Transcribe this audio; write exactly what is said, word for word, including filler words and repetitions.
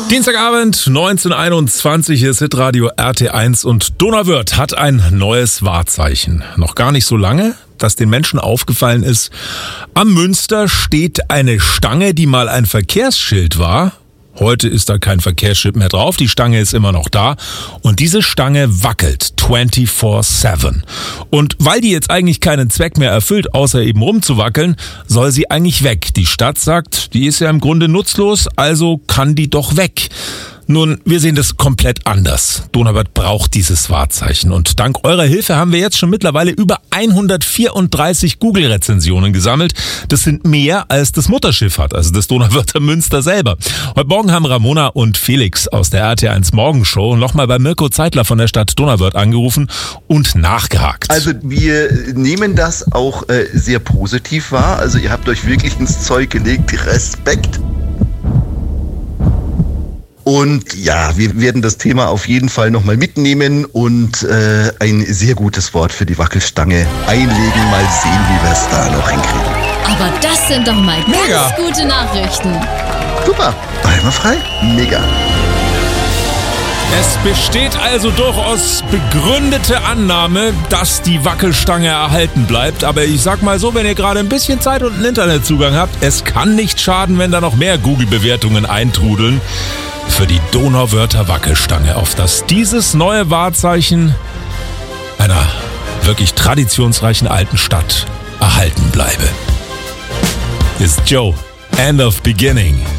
Dienstagabend, neunzehn Uhr einundzwanzig, hier ist Hitradio R T eins und Donauwörth hat ein neues Wahrzeichen. Noch gar nicht so lange, dass den Menschen aufgefallen ist, am Münster steht eine Stange, die mal ein Verkehrsschild war. Heute ist da kein Verkehrsschild mehr drauf, die Stange ist immer noch da und diese Stange wackelt vierundzwanzig sieben. Und weil die jetzt eigentlich keinen Zweck mehr erfüllt, außer eben rumzuwackeln, soll sie eigentlich weg. Die Stadt sagt, die ist ja im Grunde nutzlos, also kann die doch weg. Nun, wir sehen das komplett anders. Donauwörth braucht dieses Wahrzeichen und dank eurer Hilfe haben wir jetzt schon mittlerweile über hundertvierunddreißig Google-Rezensionen gesammelt. Das sind mehr, als das Mutterschiff hat, also das Donauwörther Münster selber. Heute Morgen haben Ramona und Felix aus der R T eins Morgenshow nochmal bei Mirko Zeitler von der Stadt Donauwörth angerufen und nachgehakt. Also wir nehmen das auch äh, sehr positiv wahr. Also ihr habt euch wirklich ins Zeug gelegt. Respekt. Und ja, wir werden das Thema auf jeden Fall nochmal mitnehmen und äh, ein sehr gutes Wort für die Wackelstange einlegen. Mal sehen, wie wir es da noch hinkriegen. Aber das sind doch mal Mega. ganz gute Nachrichten. Super, einwandfrei, mega. Es besteht also durchaus begründete Annahme, dass die Wackelstange erhalten bleibt. Aber ich sag mal so, wenn ihr gerade ein bisschen Zeit und einen Internetzugang habt, es kann nicht schaden, wenn da noch mehr Google-Bewertungen eintrudeln für die Donauwörther Wackelstange, auf dass dieses neue Wahrzeichen einer wirklich traditionsreichen alten Stadt erhalten bleibe. Ist Joe, End of Beginning.